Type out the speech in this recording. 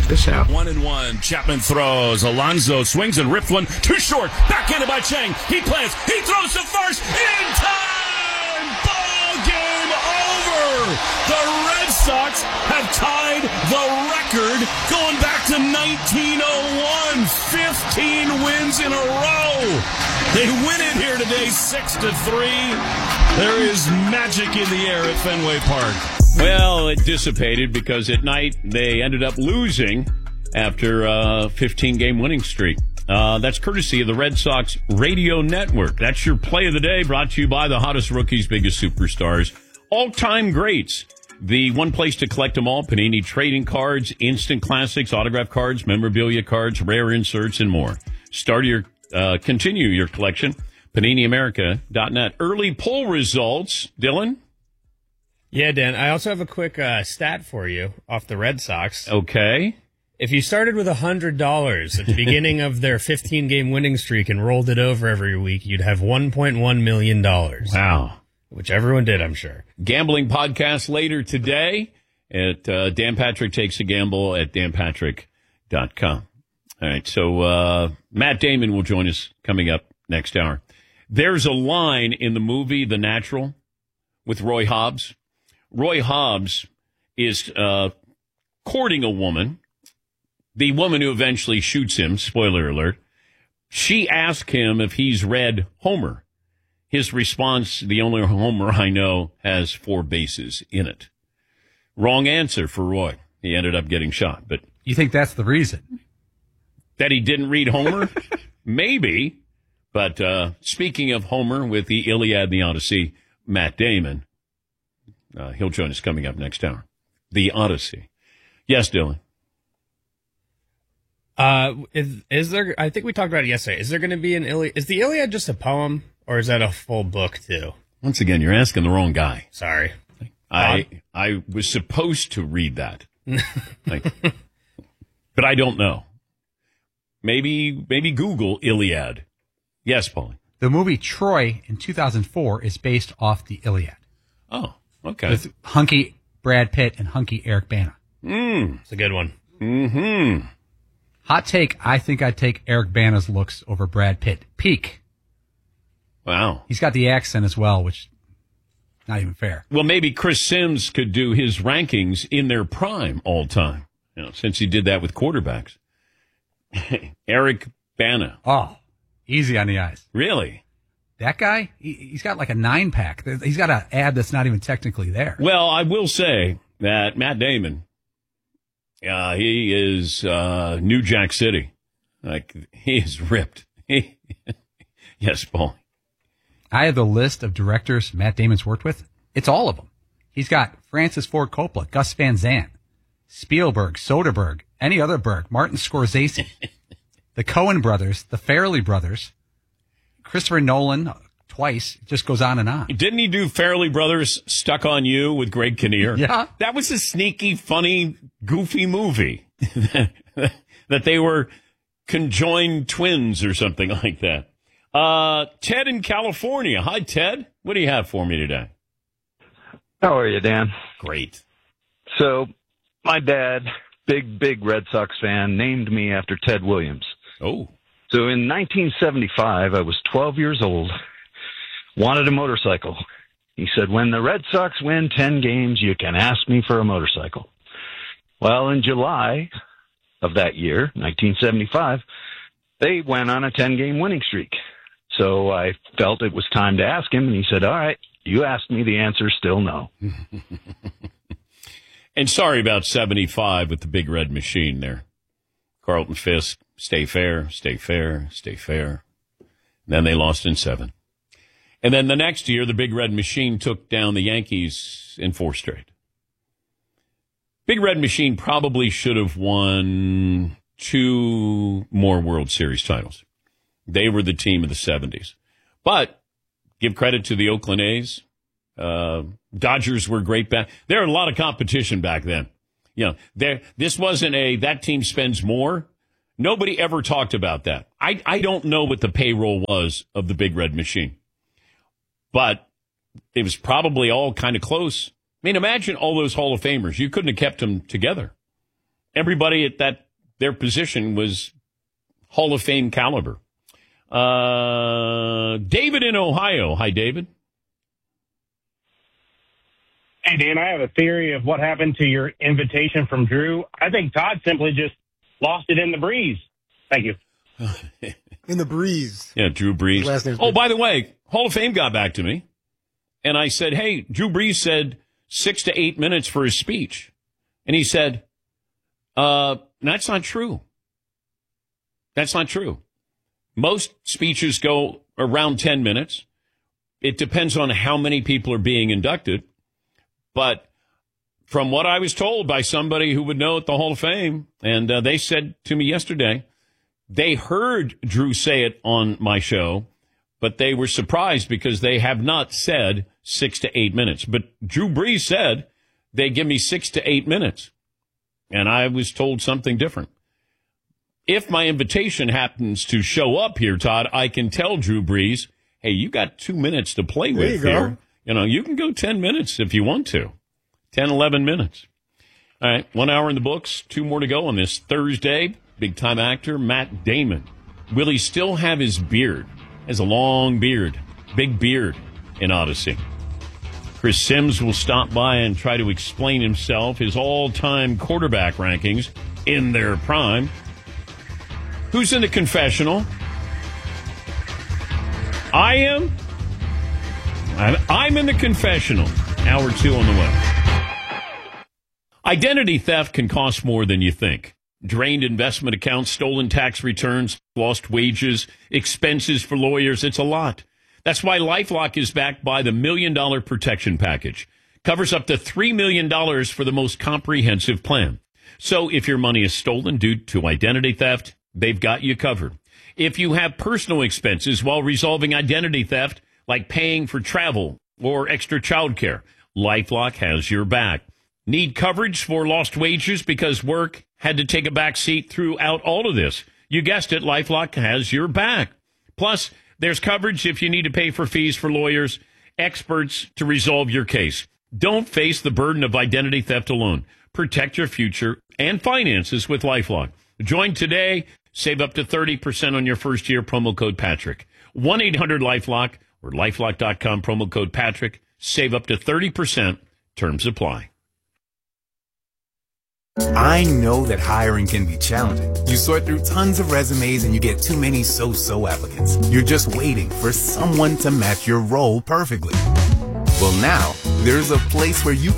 this out. 1-1. Chapman throws. Alonso swings and rips one. Too short. Backhanded by Chang. He plants. He throws to first. In time. Ball game over. The Red Sox have tied the record going back to 1901. 15 wins in a row. They win it here today 6-3. There is magic in the air at Fenway Park. Well, it dissipated because at night they ended up losing after a 15-game winning streak. That's courtesy of the Red Sox Radio Network. That's your play of the day, brought to you by the hottest rookies, biggest superstars, all-time greats. The one place to collect them all: Panini trading cards, instant classics, autograph cards, memorabilia cards, rare inserts, and more. Continue your collection. PaniniAmerica.net. Early poll results, Dylan. Yeah, Dan, I also have a quick stat for you off the Red Sox. Okay. If you started with $100 at the beginning of their 15-game winning streak and rolled it over every week, you'd have $1.1 million. Wow. Which everyone did, I'm sure. Gambling podcast later today at Dan Patrick Takes a Gamble at danpatrick.com. All right, so Matt Damon will join us coming up next hour. There's a line in the movie The Natural with Roy Hobbs. Roy Hobbs is courting a woman, the woman who eventually shoots him, spoiler alert. She asked him if he's read Homer. His response, the only Homer I know has 4 bases in it. Wrong answer for Roy. He ended up getting shot. But you think that's the reason? That he didn't read Homer? Maybe. But speaking of Homer with the Iliad and the Odyssey, Matt Damon, he'll join us coming up next hour. The Odyssey. Yes, Dylan. Is there? I think we talked about it yesterday. Is there going to be an Iliad? Is the Iliad just a poem, or is that a full book too? Once again, you're asking the wrong guy. Sorry. I was supposed to read that, but I don't know. Maybe Google Iliad. Yes, Paulie. The movie Troy in 2004 is based off the Iliad. Oh, okay. With hunky Brad Pitt and hunky Eric Bana. It's a good one. Mm-hmm. Hot take, I think I'd take Eric Bana's looks over Brad Pitt. Peak. Wow. He's got the accent as well, which not even fair. Well, maybe Chris Sims could do his rankings in their prime all time, since he did that with quarterbacks. Eric Bana. Oh, easy on the eyes. Really? That guy, he's got like a 9-pack. He's got an ad that's not even technically there. Well, I will say that Matt Damon, he is New Jack City. Like, he is ripped. Yes, Paul. I have the list of directors Matt Damon's worked with. It's all of them. He's got Francis Ford Coppola, Gus Van Sant, Spielberg, Soderbergh, any other Berg, Martin Scorsese, the Coen brothers, the Farrelly brothers, Christopher Nolan twice. It just goes on and on. Didn't he do Farrelly Brothers Stuck on You with Greg Kinnear? Yeah. That was a sneaky, funny, goofy movie that they were conjoined twins or something like that. Ted in California. Hi, Ted. What do you have for me today? How are you, Dan? Great. So, my dad, big Red Sox fan, named me after Ted Williams. Oh. So in 1975, I was 12 years old, wanted a motorcycle. He said, when the Red Sox win 10 games, you can ask me for a motorcycle. Well, in July of that year, 1975, they went on a 10-game winning streak. So I felt it was time to ask him, and he said, all right, you asked me, the answer's still no. And sorry about 75 with the Big Red Machine there. Carlton Fisk, stay fair, stay fair, stay fair. Then they lost in 7. And then the next year, the Big Red Machine took down the Yankees in 4 straight. Big Red Machine probably should have won 2 more World Series titles. They were the team of the 70s. But give credit to the Oakland A's. Dodgers were great back. There was a lot of competition back then. This wasn't that team spends more. Nobody ever talked about that. I don't know what the payroll was of the Big Red Machine, but it was probably all kind of close. I mean, imagine all those Hall of Famers. You couldn't have kept them together. everybody at their position was Hall of Fame caliber. David in Ohio. Hi, David. Hey, Dan, I have a theory of what happened to your invitation from Drew. I think Todd simply just lost it in the breeze. Thank you. In the breeze. Yeah, Drew Brees. His last name's Oh, Brees. by the way, Hall of Fame got back to me. And I said, hey, Drew Brees said 6 to 8 minutes for his speech. And he said, that's not true. That's not true. Most speeches go around 10 minutes. It depends on how many people are being inducted. But from what I was told by somebody who would know at the Hall of Fame, and they said to me yesterday, they heard Drew say it on my show, but they were surprised because they have not said 6 to 8 minutes. But Drew Brees said they give me 6 to 8 minutes. And I was told something different. If my invitation happens to show up here, Todd, I can tell Drew Brees, hey, you got 2 minutes to play There with you here. go. You know, you can go 10 minutes if you want to. 10, 11 minutes. All right, 1 hour in the books, 2 more to go on this Thursday. Big-time actor Matt Damon. Will he still have his beard? Has a long beard, big beard in Odyssey. Chris Sims will stop by and try to explain himself, his all-time quarterback rankings in their prime. Who's in the confessional? I am. I'm in the confessional. Hour 2 on the way. Identity theft can cost more than you think. Drained investment accounts, stolen tax returns, lost wages, expenses for lawyers. It's a lot. That's why LifeLock is backed by the $1 Million Protection Package. Covers up to $3 million for the most comprehensive plan. So if your money is stolen due to identity theft, they've got you covered. If you have personal expenses while resolving identity theft, like paying for travel or extra childcare, LifeLock has your back. Need coverage for lost wages because work had to take a back seat throughout all of this? You guessed it, LifeLock has your back. Plus, there's coverage if you need to pay for fees for lawyers, experts to resolve your case. Don't face the burden of identity theft alone. Protect your future and finances with LifeLock. Join today. Save up to 30% on your first year. Promo code Patrick. 1-800-LifeLock or LifeLock.com. Promo code Patrick. Save up to 30%. Terms apply. I know that hiring can be challenging. You sort through tons of resumes and you get too many so-so applicants. You're just waiting for someone to match your role perfectly. Well, now, there's a place where you